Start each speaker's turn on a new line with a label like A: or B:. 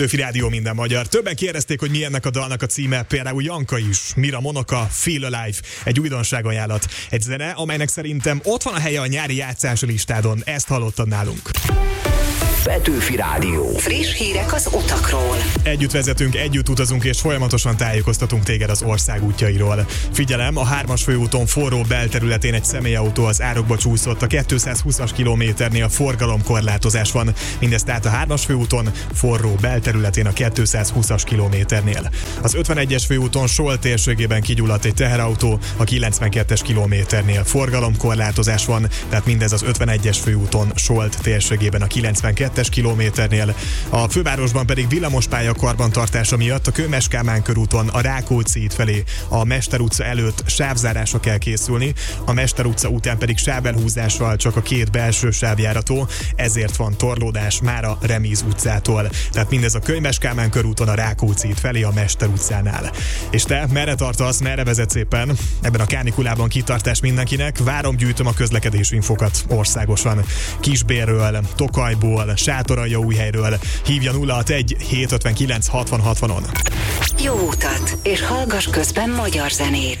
A: Petőfi Rádió, minden magyar. Többen kérdezték, hogy mi ennek a dalnak a címe, például Janka is. Mira Monoka, Feel Alive, egy újdonságajánlat. Egy zene, amelynek szerintem ott van a helye a nyári játszási listádon. Ezt hallottad nálunk.
B: Petőfi Rádió.
C: Friss hírek az utakról.
A: Együtt vezetünk, együtt utazunk és folyamatosan tájékoztatunk téged az ország útjairól. Figyelem, a 3-as főúton forró belterületén egy személyautó az árokba csúszott, a 220-as kilométernél forgalomkorlátozás van. Mindez tehát a 3-as főúton forró belterületén a 220-as kilométernél. Az 51-es főúton Sol térségében kigyulladt egy teherautó, a 92-es kilométernél forgalomkorlátozás van, tehát mindez az 51-es főúton Solt térségében a 92-es kilométernél. A fővárosban pedig villamospálya karbantartása miatt a Kőmes Kálmán körúton a Rákóczi híd felé a Mester utca előtt sávzárásra kell készülni, a Mester utca után pedig sávelhúzással csak a két belső sáv járható, ezért van torlódás már a Remíz utcától. Tehát mindez a Kőmes Kálmán körúton a Rákóczi híd felé a Mester utcánál. És te merre tartasz, merre vezetsz éppen? Ebben a kánikulában kitartás mindenkinek, várom, gyűjtöm a közlekedési infokat országosan. Kisbérről, Tokajból, Sátoraljaújhelyről. Hívja 061 759 60 60-on.
C: Jó utat, és hallgass közben magyar zenét.